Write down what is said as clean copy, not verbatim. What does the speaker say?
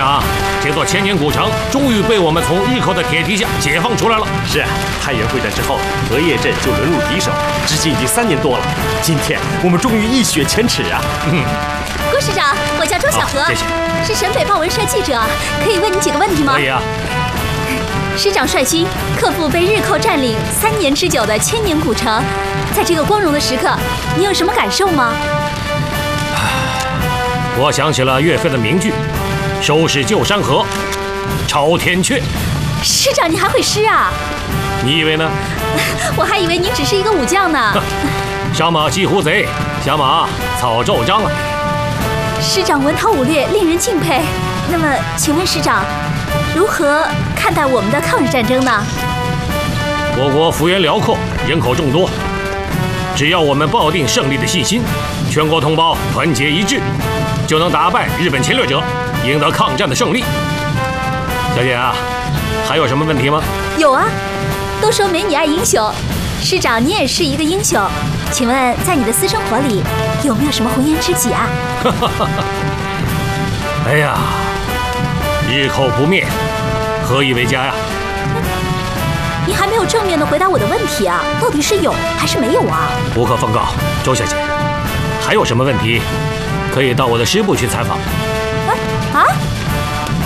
啊，这座千年古城终于被我们从日寇的铁蹄下解放出来了。 是啊，太原会战之后，荷叶镇就沦入敌手，至今已经3年多了。今天我们终于一雪前耻啊！ 郭师长，我叫周小荷， 谢谢。 是省北报文社记者，可以问你几个问题吗？ 可以啊。 师长率军克服被日寇占领3年之久的千年古城，在这个光荣的时刻，你有什么感受吗？ 我想起了岳飞的名句：“收拾旧山河，朝天阙。” 师长，你还会诗啊？ 你以为呢？ 我还以为你只是一个武将呢。 上马西湖贼，下马草皱章啊！ 师长文韬武略，令人敬佩。那么，请问师长，如何看待我们的抗日战争呢？ 我国幅员辽阔，人口众多，只要我们抱定胜利的信心，全国同胞团结一致，就能打败日本侵略者，赢得抗战的胜利。小姐啊，还有什么问题吗？ 有啊，都说美女爱英雄，师长你也是一个英雄，请问在你的私生活里有没有什么红颜知己啊？ 哎呀，日寇不灭，何以为家呀？ 你还没有正面的回答我的问题啊，到底是有还是没有啊？ 无可奉告，周小姐，还有什么问题可以到我的师部去采访。 啊？